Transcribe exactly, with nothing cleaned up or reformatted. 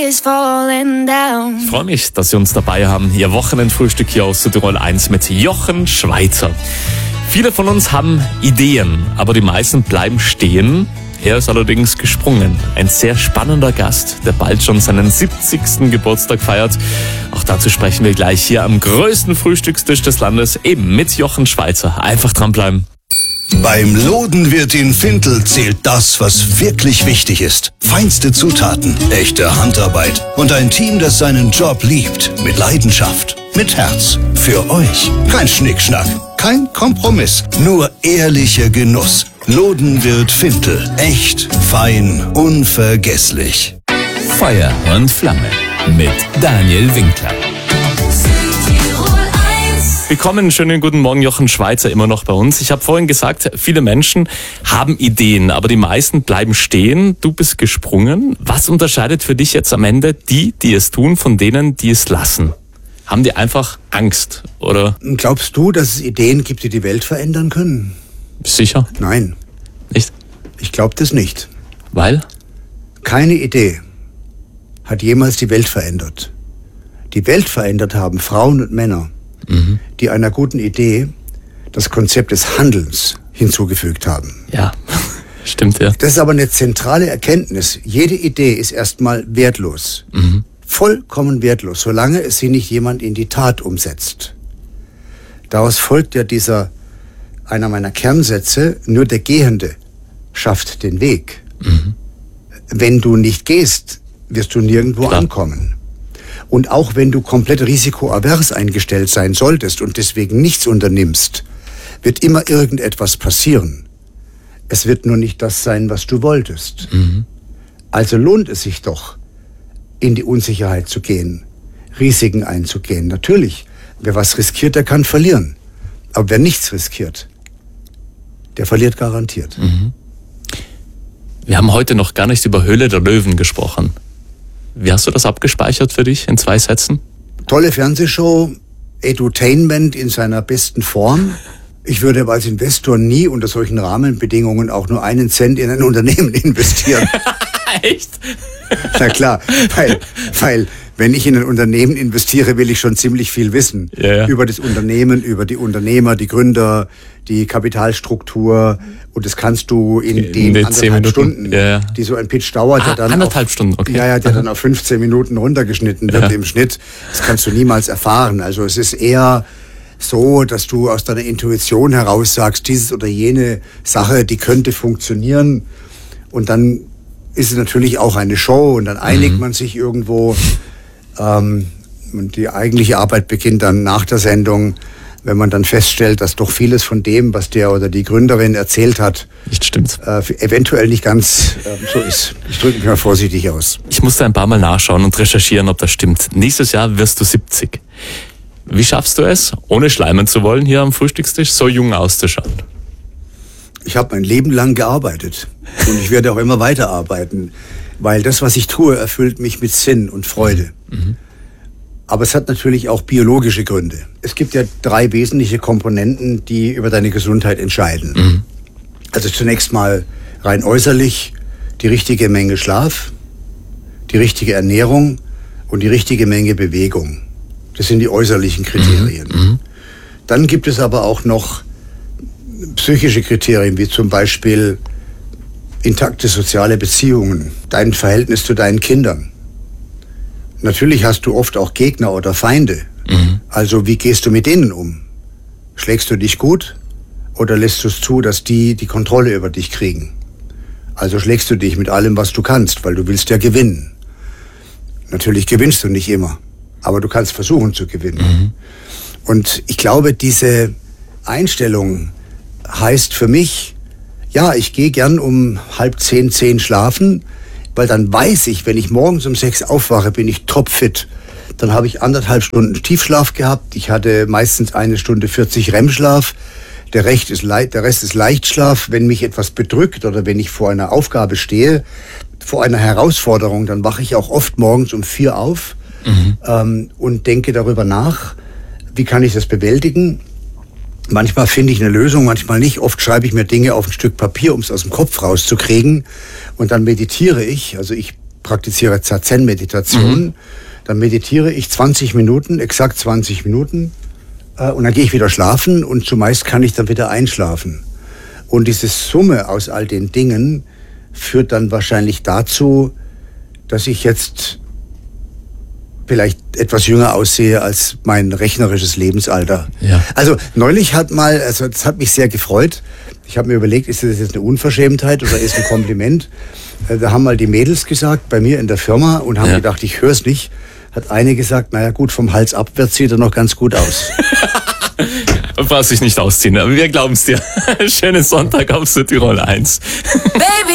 is falling down. Ich freue mich, dass Sie uns dabei haben. Ihr Wochenendfrühstück hier aus Südtirol eins mit Jochen Schweizer. Viele von uns haben Ideen, aber die meisten bleiben stehen. Er ist allerdings gesprungen. Ein sehr spannender Gast, der bald schon seinen siebzigsten Geburtstag feiert. Auch dazu sprechen wir gleich hier am größten Frühstückstisch des Landes, eben mit Jochen Schweizer. Einfach dranbleiben. Beim Lodenwirt in Vintel zählt das, was wirklich wichtig ist. Feinste Zutaten, echte Handarbeit und ein Team, das seinen Job liebt. Mit Leidenschaft, mit Herz. Für euch. Kein Schnickschnack, kein Kompromiss. Nur ehrlicher Genuss. Lodenwirt Vintel. Echt, fein, unvergesslich. Feuer und Flamme mit Daniel Winkler. Willkommen, schönen guten Morgen, Jochen Schweizer immer noch bei uns. Ich habe vorhin gesagt, viele Menschen haben Ideen, aber die meisten bleiben stehen. Du bist gesprungen. Was unterscheidet für dich jetzt am Ende die, die es tun, von denen, die es lassen? Haben die einfach Angst, oder? Glaubst du, dass es Ideen gibt, die die Welt verändern können? Sicher? Nein. Nicht? Ich glaube das nicht. Weil? Keine Idee hat jemals die Welt verändert. Die Welt verändert haben Frauen und Männer, mhm. die einer guten Idee das Konzept des Handelns hinzugefügt haben. Ja, stimmt, ja. Das ist aber eine zentrale Erkenntnis. Jede Idee ist erstmal wertlos. Mhm. Vollkommen wertlos, solange es sie nicht jemand in die Tat umsetzt. Daraus folgt ja dieser, einer meiner Kernsätze, nur der Gehende schafft den Weg. Mhm. Wenn du nicht gehst, wirst du nirgendwo Klar. ankommen. Und auch wenn du komplett risikoavers eingestellt sein solltest und deswegen nichts unternimmst, wird immer irgendetwas passieren. Es wird nur nicht das sein, was du wolltest. Mhm. Also lohnt es sich doch, in die Unsicherheit zu gehen, Risiken einzugehen. Natürlich, wer was riskiert, der kann verlieren. Aber wer nichts riskiert, der verliert garantiert. Mhm. Wir haben heute noch gar nicht über Höhle der Löwen gesprochen. Wie hast du das abgespeichert für dich in zwei Sätzen? Tolle Fernsehshow, Edutainment in seiner besten Form. Ich würde aber als Investor nie unter solchen Rahmenbedingungen auch nur einen Cent in ein Unternehmen investieren. Echt? Na klar, weil, weil wenn ich in ein Unternehmen investiere, will ich schon ziemlich viel wissen. Ja, ja. Über das Unternehmen, über die Unternehmer, die Gründer, die Kapitalstruktur. Und das kannst du in, in den, den anderthalb Stunden, ja, ja. die so ein Pitch dauert. Ah, der dann anderthalb auf, Stunden, okay. Ja, ja, der dann auf fünfzehn Minuten runtergeschnitten wird ja. im Schnitt. Das kannst du niemals erfahren. Also es ist eher so, dass du aus deiner Intuition heraus sagst, dieses oder jene Sache, die könnte funktionieren. Und dann ist es natürlich auch eine Show und dann einigt mhm. man sich irgendwo. Ähm, und die eigentliche Arbeit beginnt dann nach der Sendung, wenn man dann feststellt, dass doch vieles von dem, was der oder die Gründerin erzählt hat, nicht stimmt. Äh, eventuell nicht ganz äh, so ist. Ich drücke mich mal vorsichtig aus. Ich musste ein paar Mal nachschauen und recherchieren, ob das stimmt. Nächstes Jahr wirst du siebzig. Wie schaffst du es, ohne schleimen zu wollen, hier am Frühstückstisch so jung auszuschauen? Ich habe mein Leben lang gearbeitet und ich werde auch immer weiter arbeiten, weil das, was ich tue, erfüllt mich mit Sinn und Freude. Mhm. Aber es hat natürlich auch biologische Gründe. Es gibt ja drei wesentliche Komponenten, die über deine Gesundheit entscheiden. Mhm. Also zunächst mal rein äußerlich die richtige Menge Schlaf, die richtige Ernährung und die richtige Menge Bewegung. Das sind die äußerlichen Kriterien. Mhm. Dann gibt es aber auch noch psychische Kriterien, wie zum Beispiel intakte soziale Beziehungen, dein Verhältnis zu deinen Kindern. Natürlich hast du oft auch Gegner oder Feinde. Mhm. Also wie gehst du mit denen um? Schlägst du dich gut oder lässt du es zu, dass die die Kontrolle über dich kriegen? Also schlägst du dich mit allem, was du kannst, weil du willst ja gewinnen. Natürlich gewinnst du nicht immer, aber du kannst versuchen zu gewinnen. Mhm. Und ich glaube, diese Einstellung heißt für mich, ja, ich gehe gern um halb zehn, zehn schlafen, weil dann weiß ich, wenn ich morgens um sechs aufwache, bin ich topfit. Dann habe ich anderthalb Stunden Tiefschlaf gehabt. Ich hatte meistens eine Stunde vierzig R E M-Schlaf. Der Rest ist, Le- der Rest ist Leichtschlaf. Wenn mich etwas bedrückt oder wenn ich vor einer Aufgabe stehe, vor einer Herausforderung, dann wache ich auch oft morgens um vier auf mhm. ähm, und denke darüber nach, wie kann ich das bewältigen. Manchmal finde ich eine Lösung, manchmal nicht. Oft schreibe ich mir Dinge auf ein Stück Papier, um es aus dem Kopf rauszukriegen. Und dann meditiere ich. Also ich praktiziere Zazen-Meditation. Mhm. Dann meditiere ich zwanzig Minuten, exakt zwanzig Minuten. Äh, und dann gehe ich wieder schlafen und zumeist kann ich dann wieder einschlafen. Und diese Summe aus all den Dingen führt dann wahrscheinlich dazu, dass ich jetzt vielleicht etwas jünger aussehe als mein rechnerisches Lebensalter. Ja. Also neulich hat mal, also das hat mich sehr gefreut. Ich habe mir überlegt, ist das jetzt eine Unverschämtheit oder ist ein Kompliment? Da haben mal die Mädels gesagt, bei mir in der Firma, und haben ja. gedacht, ich höre es nicht. Hat eine gesagt, naja gut, vom Hals abwärts sieht er noch ganz gut aus. Brauchst dich nicht ausziehen, aber wir glauben es dir. Schönen Sonntag auf Südtirol eins. Baby.